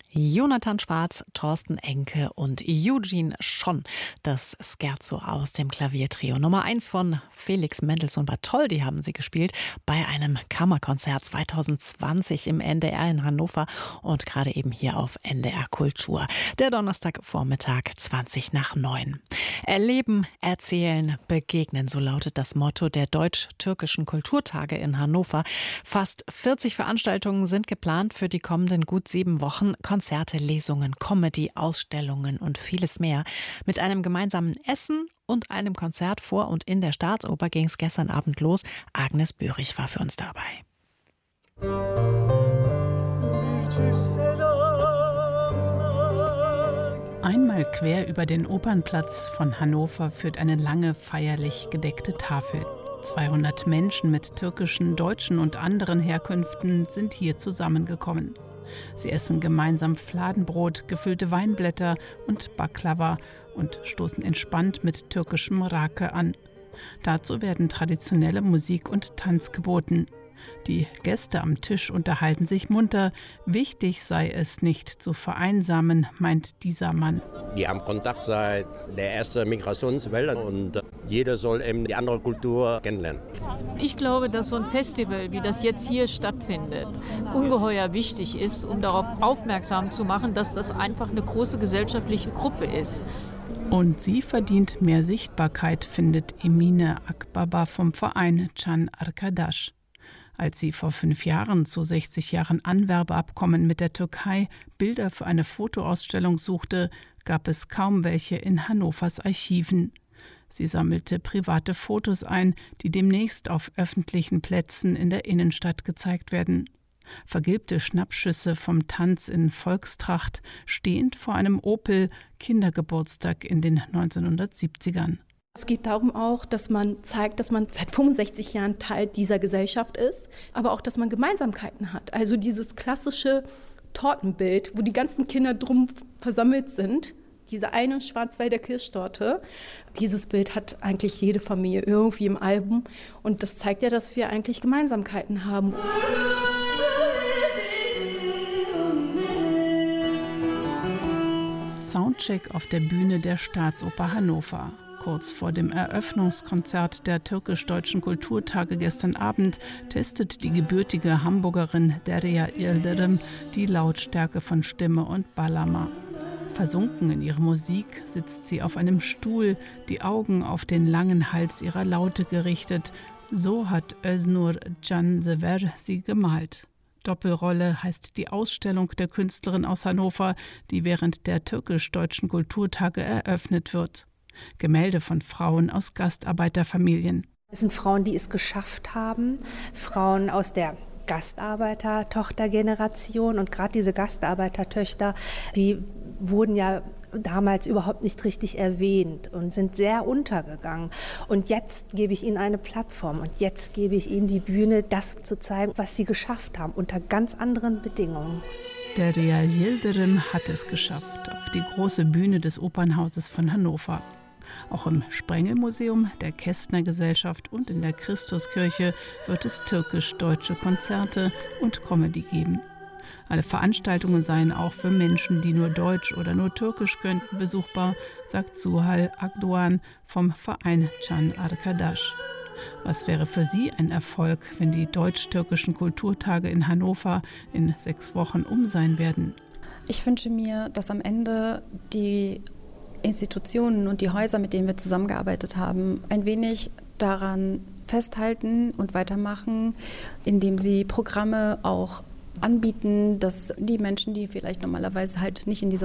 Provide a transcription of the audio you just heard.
Jonathan Schwarz, Thorsten Enke und Eugene Schon. Das Scherzo aus dem Klaviertrio. Nummer 1 von Felix Mendelssohn Bartholdy haben sie gespielt bei einem Kammerkonzert 2020 im NDR in Hannover und gerade eben hier auf NDR Kultur. Der Donnerstagvormittag 8:20 Erleben, erzählen, begegnen, so lautet das Motto der deutsch-türkischen Kulturtage in Hannover. Fast 40 Veranstaltungen sind geplant für die kommenden gut 7 Wochen. Konzerte, Lesungen, Comedy, Ausstellungen und vieles mehr. Mit einem gemeinsamen Essen und einem Konzert vor und in der Staatsoper ging es gestern Abend los. Agnes Bürich war für uns dabei. Einmal quer über den Opernplatz von Hannover führt eine lange, feierlich gedeckte Tafel. 200 Menschen mit türkischen, deutschen und anderen Herkünften sind hier zusammengekommen. Sie essen gemeinsam Fladenbrot, gefüllte Weinblätter und Baklava und stoßen entspannt mit türkischem Rake an. Dazu werden traditionelle Musik und Tanz geboten. Die Gäste am Tisch unterhalten sich munter. Wichtig sei es, nicht zu vereinsamen, meint dieser Mann. Die haben Kontakt seit der ersten Migrationswelle und jeder soll eben die andere Kultur kennenlernen. Ich glaube, dass so ein Festival, wie das jetzt hier stattfindet, ungeheuer wichtig ist, um darauf aufmerksam zu machen, dass das einfach eine große gesellschaftliche Gruppe ist. Und sie verdient mehr Sichtbarkeit, findet Emine Akbaba vom Verein Can Arkadaş. Als sie vor 5 Jahren zu 60 Jahren Anwerbeabkommen mit der Türkei Bilder für eine Fotoausstellung suchte, gab es kaum welche in Hannovers Archiven. Sie sammelte private Fotos ein, die demnächst auf öffentlichen Plätzen in der Innenstadt gezeigt werden. Vergilbte Schnappschüsse vom Tanz in Volkstracht, stehend vor einem Opel, Kindergeburtstag in den 1970ern. Es geht darum auch, dass man zeigt, dass man seit 65 Jahren Teil dieser Gesellschaft ist, aber auch, dass man Gemeinsamkeiten hat. Also dieses klassische Tortenbild, wo die ganzen Kinder drum versammelt sind, diese eine Schwarzwälder Kirschtorte. Dieses Bild hat eigentlich jede Familie irgendwie im Album und das zeigt ja, dass wir eigentlich Gemeinsamkeiten haben. Soundcheck auf der Bühne der Staatsoper Hannover. Kurz vor dem Eröffnungskonzert der türkisch-deutschen Kulturtage gestern Abend testet die gebürtige Hamburgerin Derya Yildirim die Lautstärke von Stimme und Bağlama. Versunken in ihre Musik sitzt sie auf einem Stuhl, die Augen auf den langen Hals ihrer Laute gerichtet. So hat Öznur Cansever sie gemalt. Doppelrolle heißt die Ausstellung der Künstlerin aus Hannover, die während der türkisch-deutschen Kulturtage eröffnet wird. Gemälde von Frauen aus Gastarbeiterfamilien. Es sind Frauen, die es geschafft haben, Frauen aus der Gastarbeiter-Tochtergeneration. Und gerade diese Gastarbeitertöchter, die wurden ja damals überhaupt nicht richtig erwähnt und sind sehr untergegangen. Und jetzt gebe ich ihnen eine Plattform und jetzt gebe ich ihnen die Bühne, das zu zeigen, was sie geschafft haben, unter ganz anderen Bedingungen. Derya Yildirim hat es geschafft, auf die große Bühne des Opernhauses von Hannover. Auch im Sprengelmuseum, der Kästner Gesellschaft und in der Christuskirche wird es türkisch-deutsche Konzerte und Comedy geben. Alle Veranstaltungen seien auch für Menschen, die nur Deutsch oder nur Türkisch könnten, besuchbar, sagt Suhal Akdoğan vom Verein Can Arkadaş. Was wäre für sie ein Erfolg, wenn die deutsch-türkischen Kulturtage in Hannover in 6 Wochen sein werden? Ich wünsche mir, dass am Ende die Institutionen und die Häuser, mit denen wir zusammengearbeitet haben, ein wenig daran festhalten und weitermachen, indem sie Programme auch anbieten, dass die Menschen, die vielleicht normalerweise halt nicht in dieser